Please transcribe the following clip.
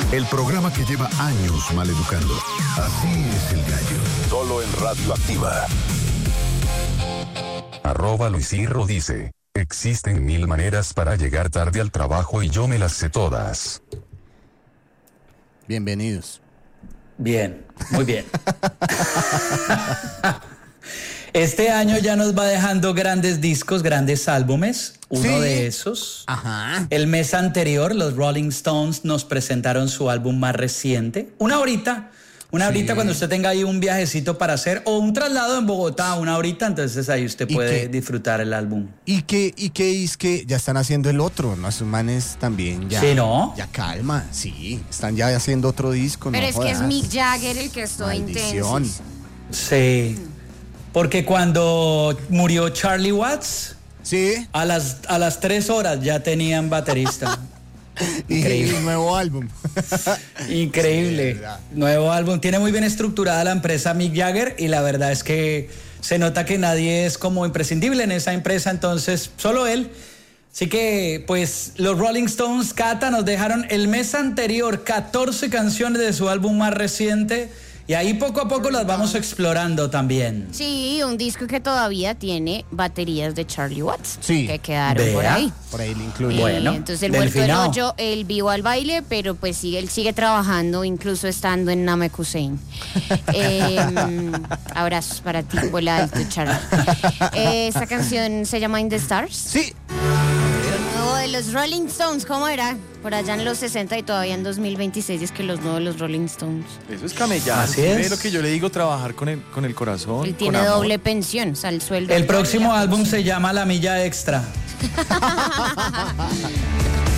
El programa que lleva años maleducando. Así es el gallo. Solo en Radioactiva. @Luisirro dice: existen 1000 maneras para llegar tarde al trabajo y yo me las sé todas. Bienvenidos. Bien, muy bien. Este año ya nos va dejando grandes discos, grandes álbumes. Uno de esos. Ajá. El mes anterior, los Rolling Stones nos presentaron su álbum más reciente. Una horita cuando usted tenga ahí un viajecito para hacer, o un traslado en Bogotá, una horita, entonces ahí usted puede disfrutar el álbum. ¿Y qué es que ya están haciendo el otro? ¿No? Esos manes también ya. Sí, ¿no? Ya calma, sí. Están ya haciendo otro disco. Pero no es jodas. que es Mick Jagger el que estoy Maldición. intenso. Sí. Porque cuando murió Charlie Watts, Sí. a las 3 horas ya tenían baterista. Increíble. Y nuevo álbum. Increíble. Sí, Nuevo álbum. Tiene muy bien estructurada la empresa Mick Jagger y la verdad es que se nota que nadie es como imprescindible en esa empresa, entonces solo él. Así que, pues, los Rolling Stones, Cata, nos dejaron el mes anterior 14 canciones de su álbum más reciente y ahí poco a poco las vamos explorando también. Sí, un disco que todavía tiene baterías de Charlie Watts. Sí. Que quedaron Vea. por ahí. Por ahí le incluye. Bueno, Entonces el muerto del Delfinao. hoyo, el vivo al baile, pero pues sí, él sigue trabajando, incluso estando en Namek Hussein. Abrazos para ti, vuela alto, Charlie. Esta canción se llama In the Stars. Sí. Nuevo de los Rolling Stones, ¿cómo era? Por allá en los 60 y todavía en 2026 es que los nuevos de los Rolling Stones. Eso es camellar. Así es. Ve lo que yo le digo, trabajar con el corazón. Él con tiene amor. doble pensión, o sea, el sueldo. El próximo doble. álbum se llama La Milla Extra.